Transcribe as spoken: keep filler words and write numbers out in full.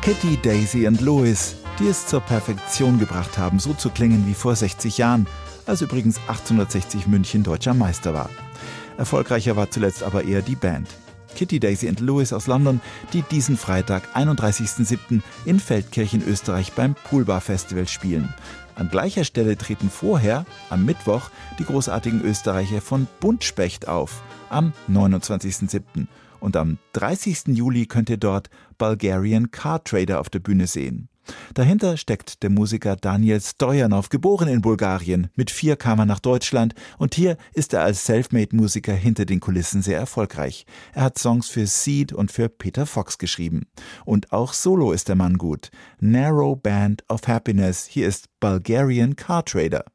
Kitty, Daisy und Louis, die es zur Perfektion gebracht haben, so zu klingen wie vor sechzig Jahren, als übrigens achtzehnhundertsechzig München deutscher Meister war. Erfolgreicher war zuletzt aber eher die Band. Kitty, Daisy und Louis aus London, die diesen Freitag, einunddreißigsten siebten in Feldkirchen, Österreich beim Poolbar Festival spielen. An gleicher Stelle treten vorher, am Mittwoch, die großartigen Österreicher von Buntspecht auf, am neunundzwanzigsten siebten Und am dreißigsten Juli könnt ihr dort Bulgarian Car Trader auf der Bühne sehen. Dahinter steckt der Musiker Daniel Stojanov, geboren in Bulgarien. Mit vier kam er nach Deutschland und hier ist er als Selfmade-Musiker hinter den Kulissen sehr erfolgreich. Er hat Songs für Seed und für Peter Fox geschrieben. Und auch solo ist der Mann gut. Narrow Band of Happiness, hier ist Bulgarian Car Trader.